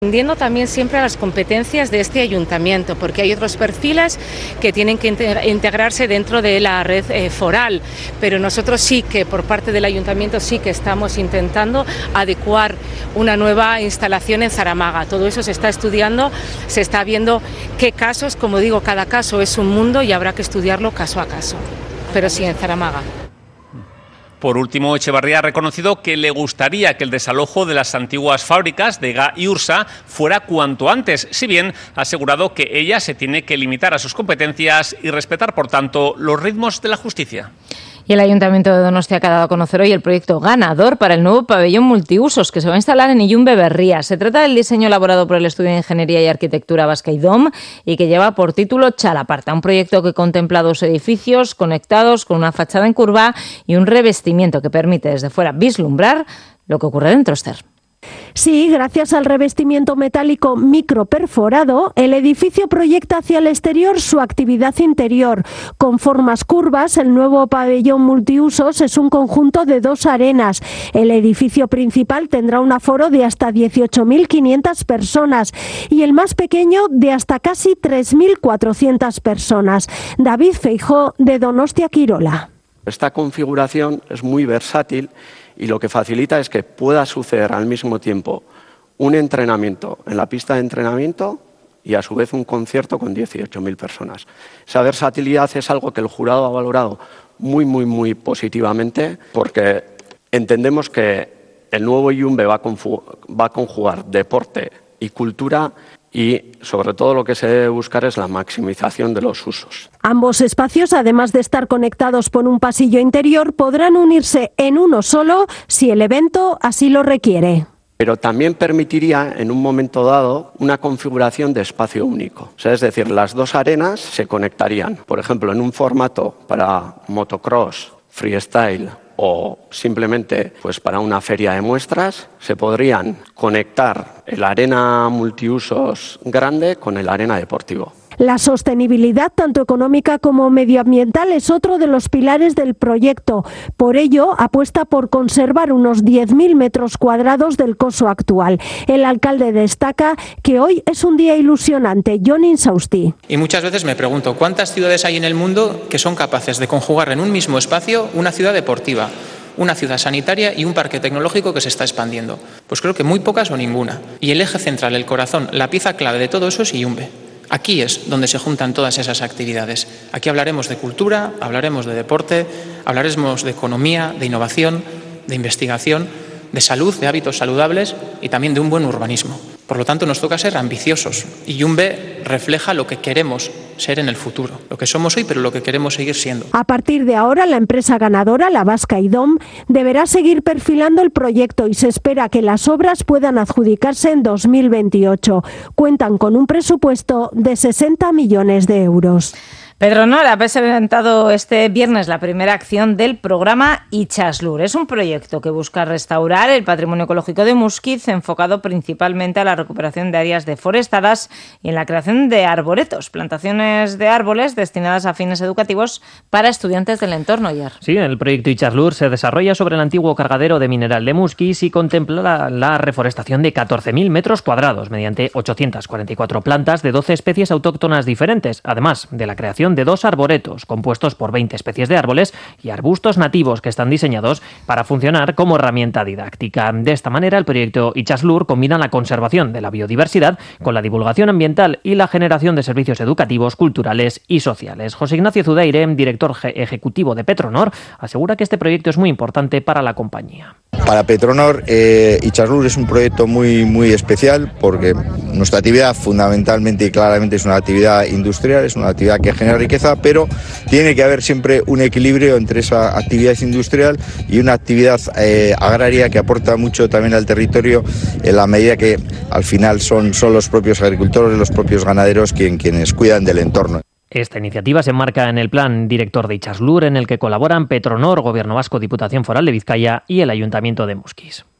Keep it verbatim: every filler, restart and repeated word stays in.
Atendiendo también siempre a las competencias de este ayuntamiento, porque hay otros perfiles que tienen que integrarse dentro de la red eh, foral, pero nosotros sí que por parte del ayuntamiento sí que estamos intentando adecuar una nueva instalación en Zaramaga. Todo eso se está estudiando, se está viendo qué casos, como digo, cada caso es un mundo y habrá que estudiarlo caso a caso, pero sí en Zaramaga. Por último, Echevarría ha reconocido que le gustaría que el desalojo de las antiguas fábricas de Ega y Ursa fuera cuanto antes, si bien ha asegurado que ella se tiene que limitar a sus competencias y respetar, por tanto, los ritmos de la justicia. Y el Ayuntamiento de Donostia ha dado a conocer hoy el proyecto ganador para el nuevo pabellón multiusos que se va a instalar en Illumbe Berría. Se trata del diseño elaborado por el Estudio de Ingeniería y Arquitectura Basca I D O M y que lleva por título Chalaparta, un proyecto que contempla dos edificios conectados con una fachada en curva y un revestimiento que permite desde fuera vislumbrar lo que ocurre dentro, Esther. Sí, gracias al revestimiento metálico microperforado, el edificio proyecta hacia el exterior su actividad interior. Con formas curvas, el nuevo pabellón multiusos es un conjunto de dos arenas. El edificio principal tendrá un aforo de hasta dieciocho mil quinientas personas y el más pequeño de hasta casi tres mil cuatrocientas personas. David Feijó, de Donostia Quirola. Esta configuración es muy versátil y lo que facilita es que pueda suceder al mismo tiempo un entrenamiento en la pista de entrenamiento y a su vez un concierto con dieciocho mil personas. Esa versatilidad es algo que el jurado ha valorado muy, muy, muy positivamente porque entendemos que el nuevo Illumbe va a, va a conjugar deporte y cultura y sobre todo lo que se debe buscar es la maximización de los usos. Ambos espacios, además de estar conectados por un pasillo interior, podrán unirse en uno solo si el evento así lo requiere. Pero también permitiría, en un momento dado, una configuración de espacio único. O sea, es decir, las dos arenas se conectarían, por ejemplo, en un formato para motocross, freestyle o simplemente pues para una feria de muestras, se podrían conectar el arena multiusos grande con el arena deportivo. La sostenibilidad, tanto económica como medioambiental, es otro de los pilares del proyecto. Por ello, apuesta por conservar unos diez mil metros cuadrados del coso actual. El alcalde destaca que hoy es un día ilusionante. Jon Insausti. Y muchas veces me pregunto, ¿cuántas ciudades hay en el mundo que son capaces de conjugar en un mismo espacio una ciudad deportiva, una ciudad sanitaria y un parque tecnológico que se está expandiendo? Pues creo que muy pocas o ninguna. Y el eje central, el corazón, la pieza clave de todo eso es Illumbe. Aquí es donde se juntan todas esas actividades. Aquí hablaremos de cultura, hablaremos de deporte, hablaremos de economía, de innovación, de investigación, de salud, de hábitos saludables y también de un buen urbanismo. Por lo tanto, nos toca ser ambiciosos. Y Illumbe refleja lo que queremos ser en el futuro, lo que somos hoy, pero lo que queremos seguir siendo. A partir de ahora, la empresa ganadora, la Basca I D O M, deberá seguir perfilando el proyecto y se espera que las obras puedan adjudicarse en dos mil veintiocho. Cuentan con un presupuesto de sesenta millones de euros. Petronor ha presentado este viernes la primera acción del programa Itxaslur. Es un proyecto que busca restaurar el patrimonio ecológico de Muskiz, enfocado principalmente a la recuperación de áreas deforestadas y en la creación de arboretos, plantaciones de árboles destinadas a fines educativos para estudiantes del entorno. Ayer. Sí, el proyecto Itxaslur se desarrolla sobre el antiguo cargadero de mineral de Muskiz y contempla la, la reforestación de catorce mil metros cuadrados mediante ochocientas cuarenta y cuatro plantas de doce especies autóctonas diferentes, además de la creación de dos arboretos compuestos por veinte especies de árboles y arbustos nativos que están diseñados para funcionar como herramienta didáctica. De esta manera, el proyecto Itxaslur combina la conservación de la biodiversidad con la divulgación ambiental y la generación de servicios educativos, culturales y sociales. José Ignacio Zudaire, director ejecutivo de Petronor, asegura que este proyecto es muy importante para la compañía. Para Petronor, eh, Itxaslur es un proyecto muy, muy especial porque nuestra actividad fundamentalmente y claramente es una actividad industrial, es una actividad que genera riqueza, pero tiene que haber siempre un equilibrio entre esa actividad industrial y una actividad eh, agraria que aporta mucho también al territorio en la medida que al final son, son los propios agricultores, los propios ganaderos quien, quienes cuidan del entorno. Esta iniciativa se enmarca en el plan director de Itxaslur, en el que colaboran Petronor, Gobierno Vasco, Diputación Foral de Vizcaya y el Ayuntamiento de Muskiz.